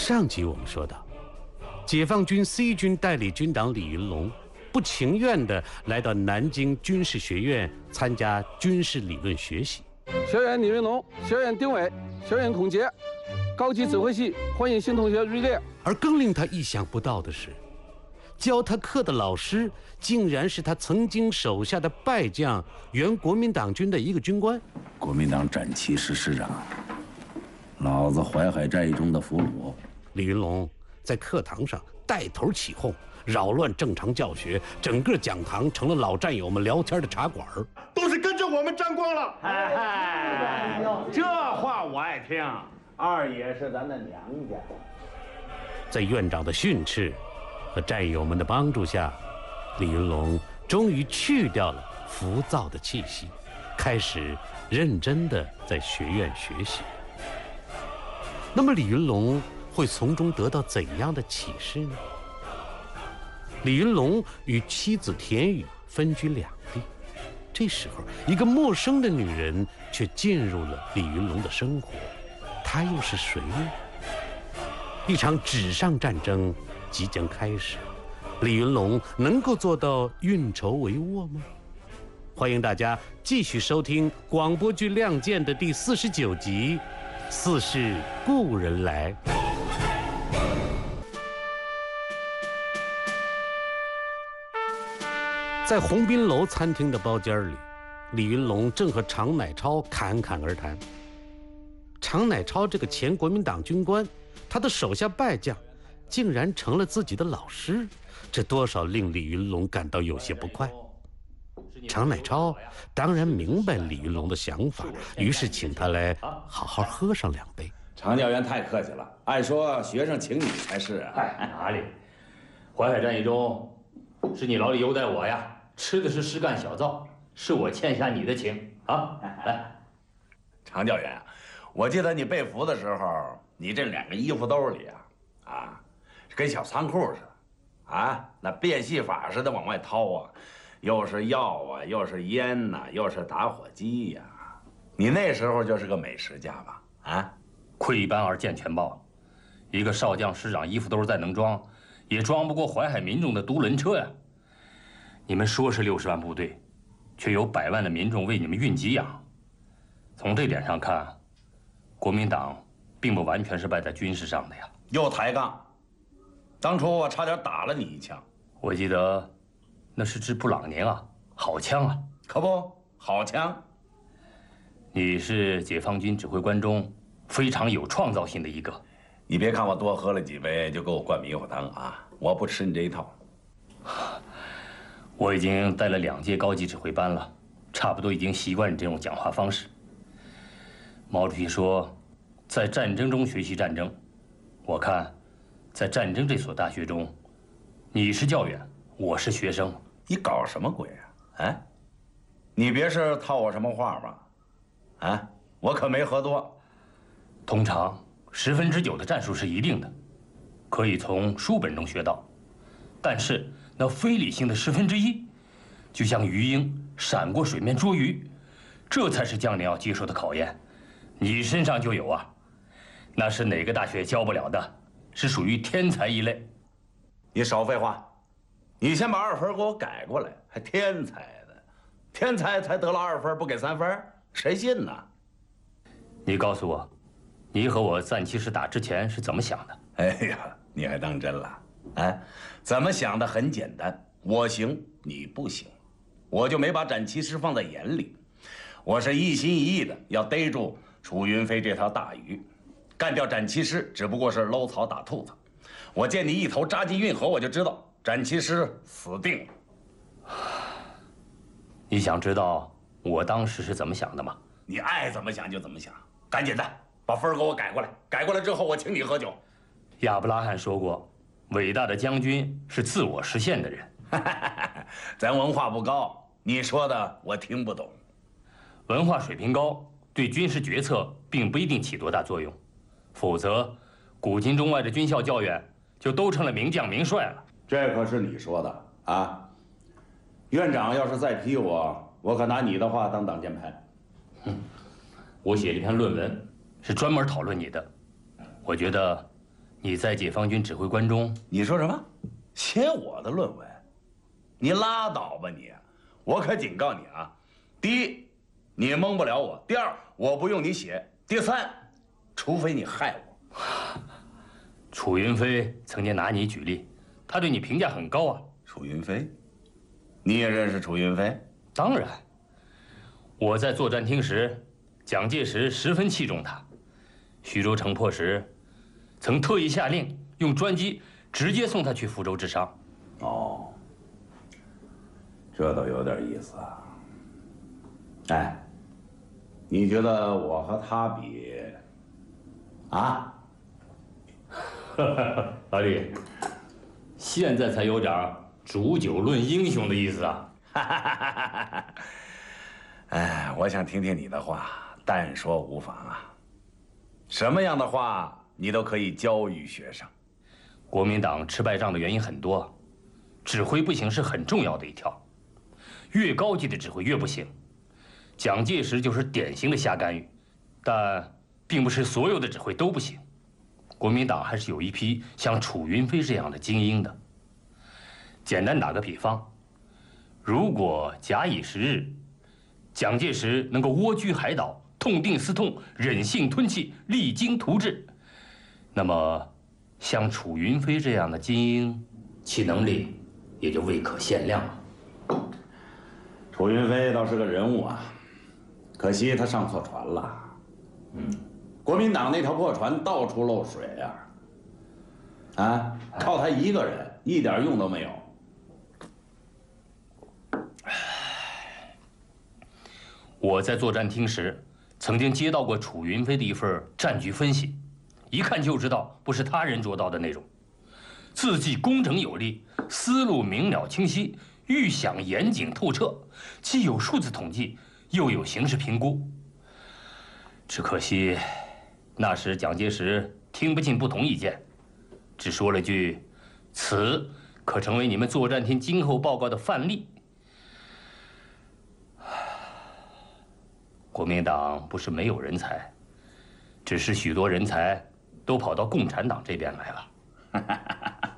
上集我们说到，解放军 C 军代理军长李云龙不情愿地来到南京军事学院参加军事理论学习。 学员李云龙，学员丁伟，学员孔杰，高级指挥系欢迎新同学入列。 而更令他意想不到的是，教他课的老师竟然是他曾经手下的败将，原国民党军的一个军官。 国民党战旗师师长，老子淮海战役中的俘虏。 李云龙在课堂上带头起哄，扰乱正常教学，整个讲堂成了老战友们聊天的茶馆， 都是跟着我们沾光了。 哎，这话我爱听。二爷是咱的娘家。 在院长的训斥和战友们的帮助下，李云龙终于去掉了浮躁的气息，开始认真地在学院学习。那么李云龙会从中得到怎样的启示呢？李云龙与妻子田雨分居两地，这时候一个陌生的女人却进入了李云龙的生活，她又是谁呢？一场纸上战争即将开始，李云龙能够做到运筹帷幄吗？欢迎大家继续收听广播剧《亮剑》的第49集《似是故人来》。在鸿宾楼餐厅的包间里，李云龙正和常乃超侃侃而谈。常乃超这个前国民党军官，他的手下败将竟然成了自己的老师，这多少令李云龙感到有些不快。常乃超当然明白李云龙的想法，于是请他来好好喝上2杯。 常教员太客气了，按说学生请你才是啊。 哪里？淮海战役中是你老李优待我呀，吃的是实干小灶，是我欠下你的情啊！来， 常教员，我记得你被俘的时候，你这2个衣服兜里跟小仓库似的，那变戏法似的往外掏啊，又是药啊，又是烟呐，又是打火机呀。你那时候就是个美食家吧？ 窥斑而见全豹，一个少将师长衣服兜再能装，也装不过淮海民众的独轮车呀。你们说是60万部队，却有100万的民众为你们运给养。从这点上看，国民党并不完全是败在军事上的呀。 又抬杠！当初我差点打了你1枪。 我记得那是支布朗宁啊，好枪啊！ 可不，好枪。 你是解放军指挥官中非常有创造性的一个。 你别看我多喝了几杯就给我灌迷糊汤啊，我不吃你这一套。 我已经带了2届高级指挥班了，差不多已经习惯你这种讲话方式。毛主席说，在战争中学习战争。我看，在战争这所大学中，你是教员，我是学生。 你搞什么鬼啊？你别是套我什么话吧？我可没喝多。 通常9%的战术是一定的，可以从书本中学到，但是那非理性的1/10，就像鱼鹰闪过水面捉鱼，这才是将领要接受的考验。你身上就有啊，那是哪个大学教不了的，是属于天才一类。 你少废话，你先把2分给我改过来，还天才的，天才才得了2分不给3分，谁信呢？ 你告诉我，你和我战旗师打之前是怎么想的？ 哎呀，你还当真了？怎么想的很简单，我行你不行，我就没把展旗师放在眼里，我是一心一意的要逮住楚云飞这条大鱼，干掉展旗师只不过是搂草打兔子。我见你一头扎进运河，我就知道展旗师死定了。 你想知道我当时是怎么想的吗？ 你爱怎么想就怎么想，赶紧的把分给我改过来，改过来之后我请你喝酒。 亚伯拉罕说过，伟大的将军是自我实现的人。 咱文化不高，你说的我听不懂。 文化水平高对军事决策并不一定起多大作用，否则古今中外的军校教员就都成了名将名帅了。 这可是你说的啊！院长要是再批我，我可拿你的话当挡箭牌。 我写了一篇论文，是专门讨论你的。我觉得你在解放军指挥官中， 你说什么？写我的论文？你拉倒吧你！我可警告你啊，第一，你蒙不了我；第二，我不用你写；第三，除非你害我。 楚云飞曾经拿你举例，他对你评价很高啊。 楚云飞，你也认识楚云飞？ 当然，我在作战厅时，蒋介石十分器重他。徐州城破时，曾特意下令用专机直接送他去福州治伤。 哦，这倒有点意思啊。哎，你觉得我和他比？啊？ 老李，现在才有点煮酒论英雄的意思啊！ 哎，我想听听你的话，但说无妨啊。什么样的话你都可以教育学生。 国民党吃败仗的原因很多，指挥不行是很重要的一条。越高级的指挥越不行。蒋介石就是典型的瞎干预，但并不是所有的指挥都不行。国民党还是有一批像楚云飞这样的精英的。简单打个比方，如果假以时日，蒋介石能够蜗居海岛，痛定思痛，忍性吞气，励精图治，那么像楚云飞这样的精英，其能力也就未可限量了。 楚云飞倒是个人物啊，可惜他上错船了。国民党那条破船到处漏水啊，靠他一个人一点用都没有。 我在作战厅时，曾经接到过楚云飞的一份战局分析，一看就知道不是他人做到的内容。字迹工整有力，思路明了清晰，预想严谨透彻，既有数字统计，又有形势评估。只可惜，那时蒋介石听不进不同意见，只说了句：“此可成为你们作战厅今后报告的范例。”国民党不是没有人才，只是许多人才都跑到共产党这边来了。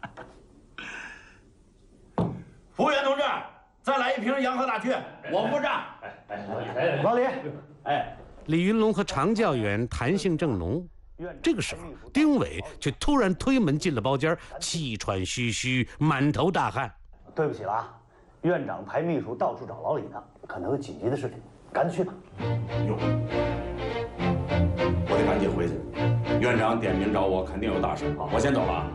服务员同志，再来一瓶洋河大曲，我付账。 老李， 李云龙和常教员谈性正浓，这个时候，丁伟却突然推门进了包间，气喘吁吁，满头大汗。 对不起了啊，院长派秘书到处找老李呢，可能有紧急的事情，赶紧去吧。 哟，我得赶紧回去。院长点名找我，肯定有大事。我先走了啊。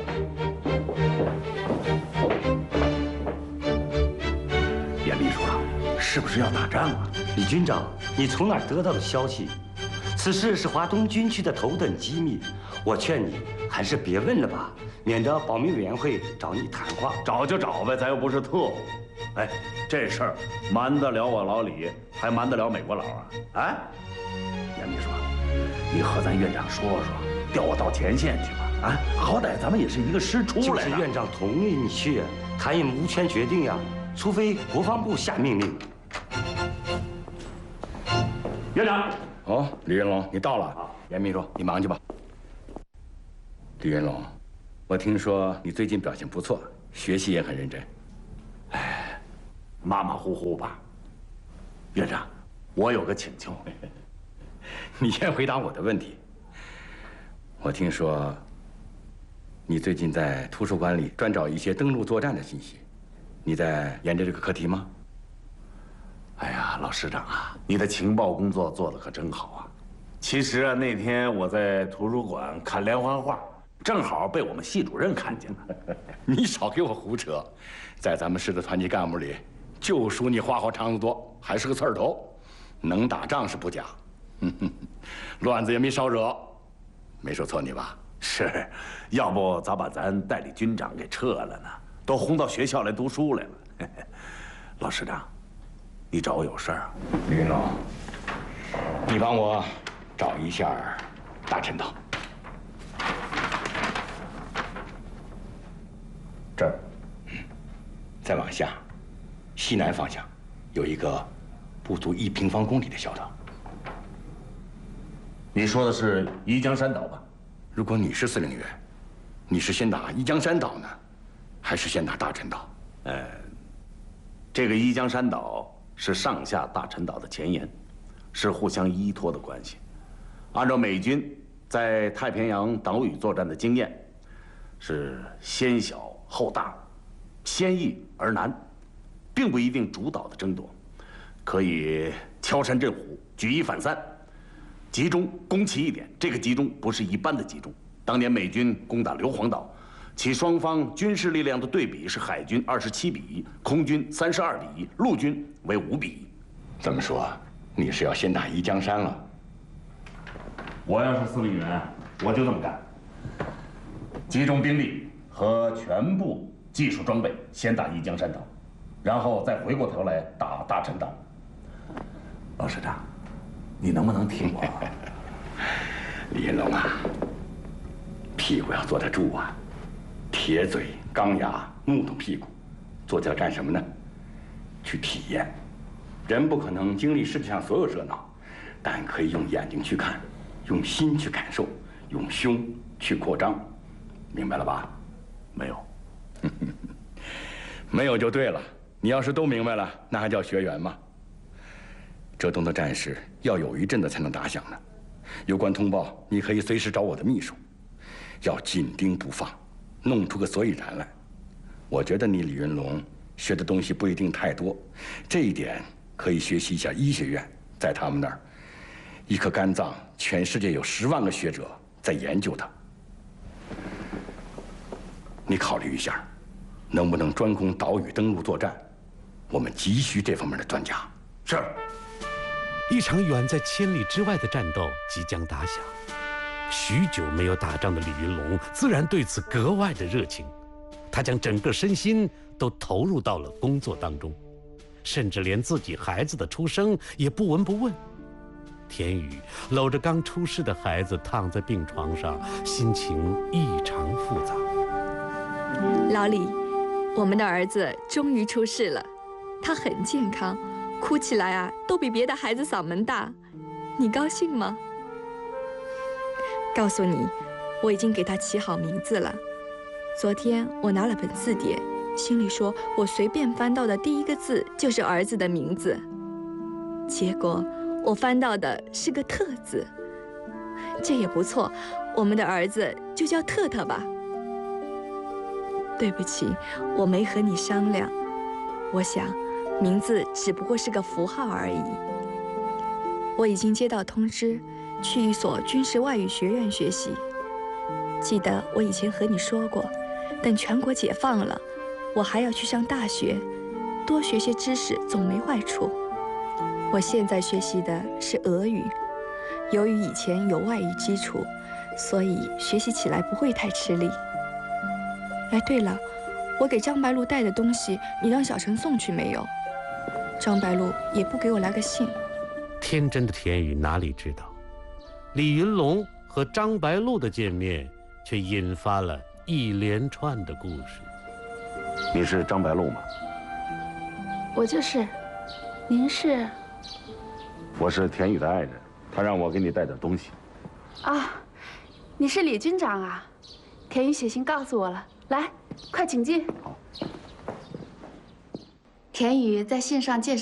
严秘书啊，是不是要打仗啊？李军长，你从哪儿得到的消息？此事是华东军区的头等机密，我劝你还是别问了吧，免得保密委员会找你谈话。 找就找呗，咱又不是特务。哎，这事儿瞒得了我老李，还瞒得了美国佬啊？哎，严秘书，你和咱院长说说，调我到前线去吧。啊，好歹咱们也是一个师出来的。 就是院长同意你去，他也无权决定呀，除非国防部下命令。 院长， 哦，李云龙，你到了。严秘书，你忙去吧。李云龙，我听说你最近表现不错，学习也很认真。 马马虎虎吧。院长，我有个请求。 你先回答我的问题。我听说你最近在图书馆里专找一些登陆作战的信息，你在研究这个课题吗？ 哎呀，老师长啊，你的情报工作做得可真好啊！其实啊，那天我在图书馆看连环画，正好被我们系主任看见了。 你少给我胡扯，在咱们市的团级干部里，就属你花花肠子多，还是个刺儿头，能打仗是不假，乱子也没少惹，没说错你吧？ 是，要不咋把咱代理军长给撤了呢？都轰到学校来读书来了。老师长，你找我有事儿啊？ 李云龙，你帮我找一下大陈岛。这儿，再往下，西南方向，有一个不足1平方公里的小岛。 你说的是宜江山岛吧？ 如果你是司令员， 你是先打宜江山岛呢，还是先打大陈岛？ 这个宜江山岛是上下大陈岛的前沿，是互相依托的关系。按照美军在太平洋岛屿作战的经验，是先小后大，先易而难，并不一定主导的争夺，可以敲山震虎，举一反三，集中攻其一点。这个集中不是一般的集中。当年美军攻打硫磺岛，其双方军事力量的对比是海军27比1，空军32比1，陆军为5比1。 这么说，你是要先打宜江山了？ 我要是司令员，我就这么干，集中兵力和全部技术装备，先打宜江山岛，然后再回过头来打大陈岛。老师长，你能不能听我？ 李云龙啊，屁股要坐得住啊，铁嘴钢牙木头屁股，坐这干什么呢？去体验。人不可能经历世界上所有热闹，但可以用眼睛去看，用心去感受，用胸去扩张，明白了吧？ 没有， 没有就对了。你要是都明白了，那还叫学员吗？浙东的战事要有一阵子才能打响呢。有关通报，你可以随时找我的秘书，要紧盯不放，弄出个所以然来。我觉得你李云龙学的东西不一定太多，这一点可以学习一下医学院，在他们那儿，一颗肝脏，全世界有10万个学者在研究它。你考虑一下，能不能专攻岛屿登陆作战？我们急需这方面的专家。 是。 一场远在千里之外的战斗即将打响，许久没有打仗的李云龙自然对此格外的热情，他将整个身心都投入到了工作当中，甚至连自己孩子的出生也不闻不问。田宇搂着刚出世的孩子躺在病床上，心情异常复杂。 老李，我们的儿子终于出世了，他很健康，哭起来啊都比别的孩子嗓门大，你高兴吗？告诉你，我已经给他起好名字了。昨天我拿了本字典，心里说我随便翻到的第一个字就是儿子的名字，结果我翻到的是个特字，这也不错，我们的儿子就叫特特吧。对不起，我没和你商量，我想名字只不过是个符号而已。我已经接到通知，去一所军事外语学院学习。记得我以前和你说过，等全国解放了，我还要去上大学，多学些知识总没坏处。我现在学习的是俄语，由于以前有外语基础，所以学习起来不会太吃力。哎，对了，我给张白露带的东西，你让小陈送去没有？张白露也不给我来个信。 天真的田宇哪里知道，李云龙和张白露的见面，却引发了一连串的故事。 你是张白露吗？ 我就是。您是？ 我是田宇的爱人，他让我给你带点东西。 啊，你是李军长啊？田宇写信告诉我了，来，快请进。 好。 田宇在信上介绍。